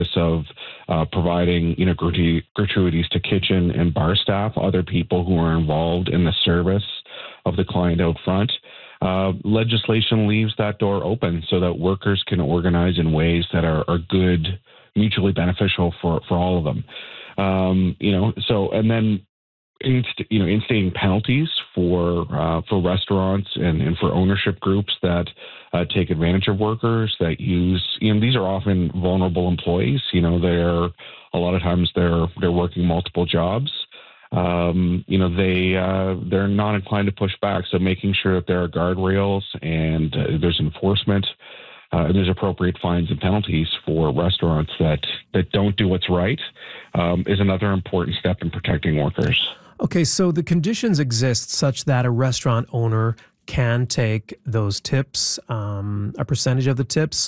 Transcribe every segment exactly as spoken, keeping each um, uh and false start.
of uh, providing, you know, gratu- gratuities to kitchen and bar staff, other people who are involved in the service of the client out front. Uh, legislation leaves that door open so that workers can organize in ways that are, are good, mutually beneficial for, for all of them. Um, you know, so, and then, inst- you know, instating penalties for, uh, for restaurants and, and for ownership groups that uh, take advantage of workers that use, you know, these are often vulnerable employees. You know, they're, a lot of times they're, they're working multiple jobs. Um, you know, they, uh, they're not inclined to push back. So making sure that there are guardrails and uh, there's enforcement, uh, and there's appropriate fines and penalties for restaurants that, that don't do what's right, um, is another important step in protecting workers. Okay, so the conditions exist such that a restaurant owner can take those tips, um, a percentage of the tips.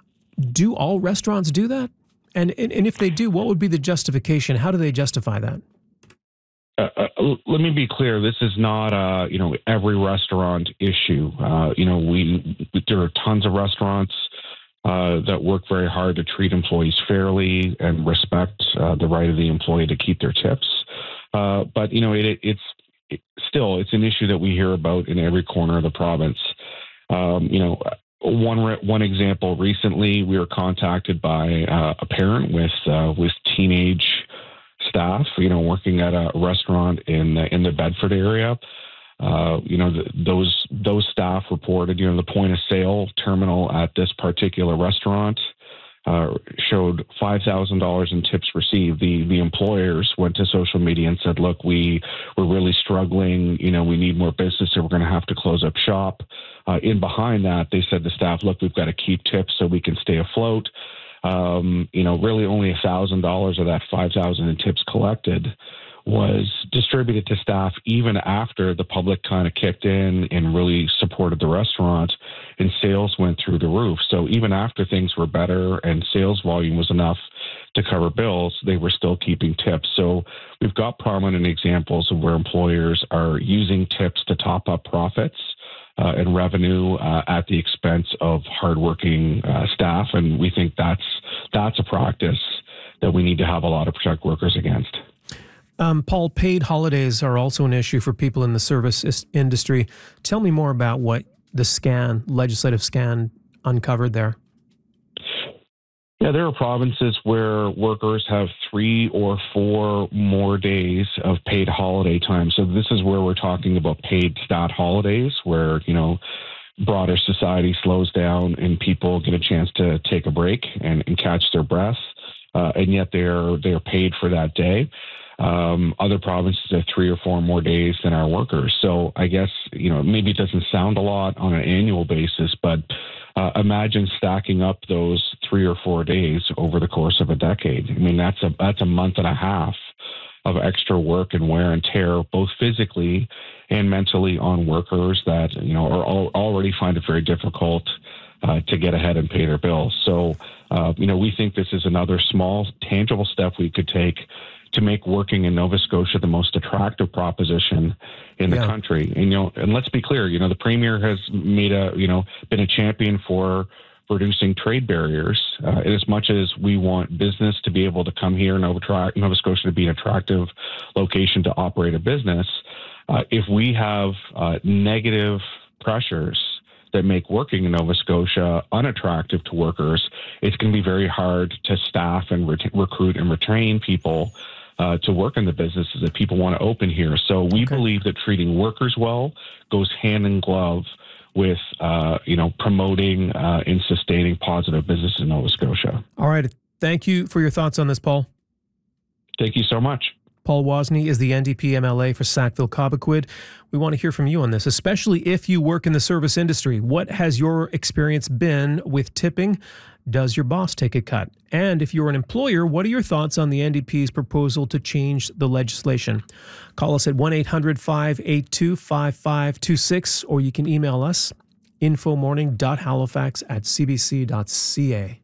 Do all restaurants do that? And, and and if they do, what would be the justification? How do they justify that? Uh, uh, let me be clear. This is not, uh, you know, every restaurant issue. Uh, you know, we there are tons of restaurants uh, that work very hard to treat employees fairly and respect uh, the right of the employee to keep their tips. Uh, but you know, it, it's it, still it's an issue that we hear about in every corner of the province. Um, you know, one one example recently, we were contacted by uh, a parent with uh, with teenage staff, you know, working at a restaurant in the, in the Bedford area. Uh, you know, the, those those staff reported, you know, the point of sale terminal at this particular restaurant uh, showed five thousand dollars in tips received. The the employers went to social media and said, look, we, we're really struggling. You know, we need more business, so we're going to have to close up shop. Uh, in behind that, they said to staff, look, we've got to keep tips so we can stay afloat. Um, you know, really only one thousand dollars of that five thousand dollars in tips collected was distributed to staff even after the public kind of kicked in and really supported the restaurant and sales went through the roof. So even after things were better and sales volume was enough to cover bills, they were still keeping tips. So we've got prominent examples of where employers are using tips to top up profits Uh, and revenue uh, at the expense of hardworking uh, staff, and we think that's that's a practice that we need to have a lot of protect workers against. Um, Paul, paid holidays are also an issue for people in the service is- industry. Tell me more about what the scan, legislative scan, uncovered there. Yeah, there are provinces where workers have three or four more days of paid holiday time. So this is where we're talking about paid stat holidays, where, you know, broader society slows down and people get a chance to take a break and, and catch their breath, uh, and yet they're they're paid for that day. Um, other provinces have three or four more days than our workers. So I guess, you know, maybe it doesn't sound a lot on an annual basis, but uh, imagine stacking up those three or four days over the course of a decade. I mean, that's a that's a month and a half of extra work and wear and tear, both physically and mentally, on workers that, you know, are al- already find it very difficult uh, to get ahead and pay their bills. So, uh, you know, we think this is another small, tangible step we could take to make working in Nova Scotia the most attractive proposition in the Yeah. country. And, you know, and let's be clear, you know, the Premier has made a, you know, been a champion for reducing trade barriers. Uh, as much as we want business to be able to come here, Nova, Tra- Nova Scotia to be an attractive location to operate a business, uh, if we have uh, negative pressures that make working in Nova Scotia unattractive to workers, it's going to be very hard to staff and ret- recruit and retain people Uh, to work in the businesses that people want to open here. So we Okay. believe that treating workers well goes hand in glove with, uh, you know, promoting uh, and sustaining positive business in Nova Scotia. All right. Thank you for your thoughts on this, Paul. Thank you so much. Paul Wozni is the N D P M L A for Sackville-Cobequid. We want to hear from you on this, especially if you work in the service industry. What has your experience been with tipping? Does your boss take a cut? And if you're an employer, what are your thoughts on the N D P's proposal to change the legislation? Call us at one eight hundred five eight two five five two six, or you can email us, infomorning dot halifax at c b c dot c a.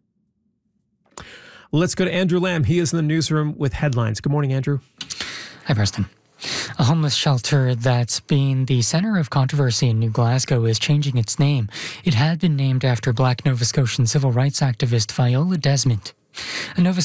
Let's go to Andrew Lamb. He is in the newsroom with headlines. Good morning, Andrew. Hi, Preston. A homeless shelter that's been the centre of controversy in New Glasgow is changing its name. It had been named after Black Nova Scotian civil rights activist Viola Desmond. A Nova